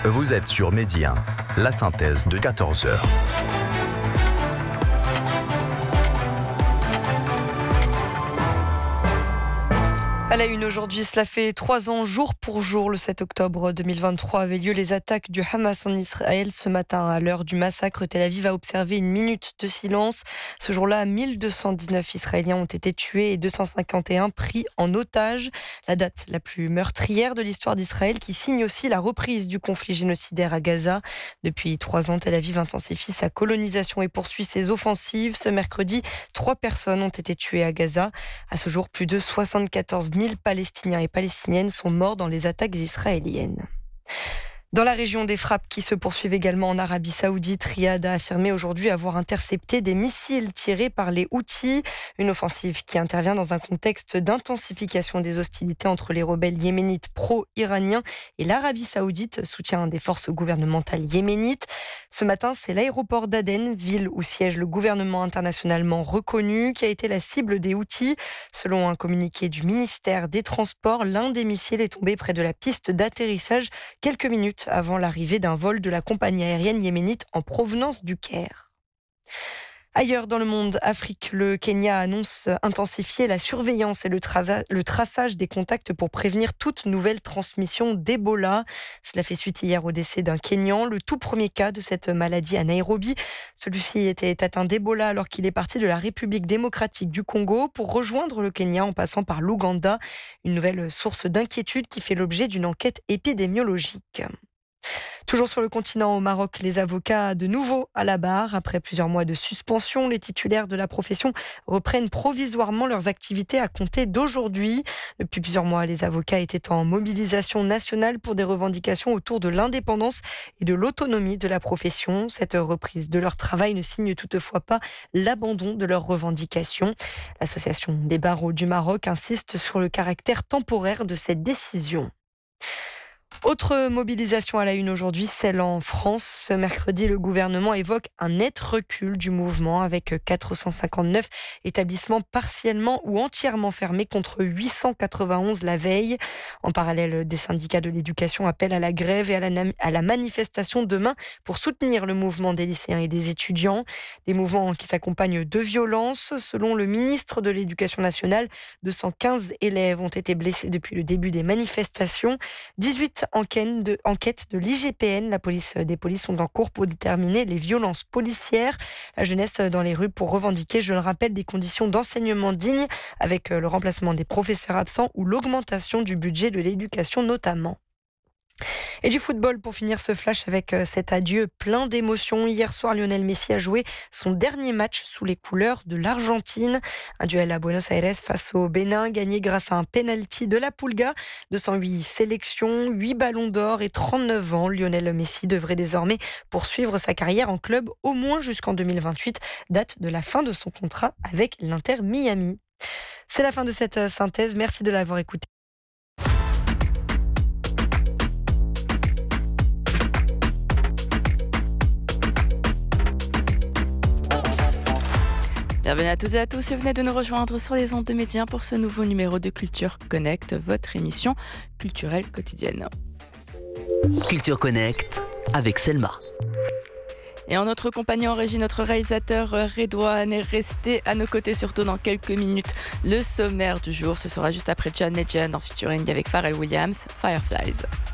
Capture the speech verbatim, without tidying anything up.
Vous êtes sur Midi un, la synthèse de quatorze heures. À la une aujourd'hui, cela fait trois ans jour pour jour. Le sept octobre deux mille vingt-trois avaient lieu les attaques du Hamas en Israël. Ce matin, à l'heure du massacre, Tel Aviv a observé une minute de silence. Ce jour-là, mille deux cent dix-neuf Israéliens ont été tués et deux cent cinquante et un pris en otage. La date la plus meurtrière de l'histoire d'Israël qui signe aussi la reprise du conflit génocidaire à Gaza. Depuis trois ans, Tel Aviv intensifie sa colonisation et poursuit ses offensives. Ce mercredi, trois personnes ont été tuées à Gaza. À ce jour, plus de soixante-quatorze mille Palestiniens et Palestiniennes sont morts dans les attaques israéliennes. Dans la région, des frappes qui se poursuivent également en Arabie Saoudite. Riyad a affirmé aujourd'hui avoir intercepté des missiles tirés par les Houthis. Une offensive qui intervient dans un contexte d'intensification des hostilités entre les rebelles yéménites pro-iraniens et l'Arabie Saoudite, soutien des forces gouvernementales yéménites. Ce matin, c'est l'aéroport d'Aden, ville où siège le gouvernement internationalement reconnu, qui a été la cible des Houthis. Selon un communiqué du ministère des Transports, l'un des missiles est tombé près de la piste d'atterrissage quelques minutes avant l'arrivée d'un vol de la compagnie aérienne yéménite en provenance du Caire. Ailleurs dans le monde, Afrique, le Kenya annonce intensifier la surveillance et le, tra- le traçage des contacts pour prévenir toute nouvelle transmission d'Ebola. Cela fait suite hier au décès d'un Kenyan, le tout premier cas de cette maladie à Nairobi. Celui-ci était atteint d'Ebola alors qu'il est parti de la République démocratique du Congo pour rejoindre le Kenya en passant par l'Ouganda. Une nouvelle source d'inquiétude qui fait l'objet d'une enquête épidémiologique. Toujours sur le continent, au Maroc, les avocats de nouveau à la barre. Après plusieurs mois de suspension, les titulaires de la profession reprennent provisoirement leurs activités à compter d'aujourd'hui. Depuis plusieurs mois, les avocats étaient en mobilisation nationale pour des revendications autour de l'indépendance et de l'autonomie de la profession. Cette reprise de leur travail ne signe toutefois pas l'abandon de leurs revendications. L'association des barreaux du Maroc insiste sur le caractère temporaire de cette décision. Autre mobilisation à la une aujourd'hui, celle en France. Ce mercredi, le gouvernement évoque un net recul du mouvement avec quatre cent cinquante-neuf établissements partiellement ou entièrement fermés contre huit cent quatre-vingt-onze la veille. En parallèle, des syndicats de l'éducation appellent à la grève et à la, à la manifestation demain pour soutenir le mouvement des lycéens et des étudiants. Des mouvements qui s'accompagnent de violences. Selon le ministre de l'Éducation nationale, deux cent quinze élèves ont été blessés depuis le début des manifestations. dix-huit enquêtes de, enquête de l'I G P N, la police des polices, sont en cours pour déterminer les violences policières. La jeunesse dans les rues pour revendiquer, je le rappelle, des conditions d'enseignement dignes avec le remplacement des professeurs absents ou l'augmentation du budget de l'éducation notamment. Et du football pour finir ce flash avec cet adieu plein d'émotions. Hier soir, Lionel Messi a joué son dernier match sous les couleurs de l'Argentine. Un duel à Buenos Aires face au Bénin, gagné grâce à un penalty de la Pulga. deux cent huit sélections, huit ballons d'or et trente-neuf ans. Lionel Messi devrait désormais poursuivre sa carrière en club au moins jusqu'en deux mille vingt-huit, date de la fin de son contrat avec l'Inter Miami. C'est la fin de cette synthèse. Merci de l'avoir écouté. Bienvenue à toutes et à tous, si vous venez de nous rejoindre sur les ondes de Midi un pour ce nouveau numéro de Culture Connect, votre émission culturelle quotidienne. Culture Connect avec Selma. Et en notre compagnie en régie, notre réalisateur Redouane est resté à nos côtés, surtout dans quelques minutes. Le sommaire du jour, ce sera juste après John Legend en featuring avec Pharrell Williams, Fireflies.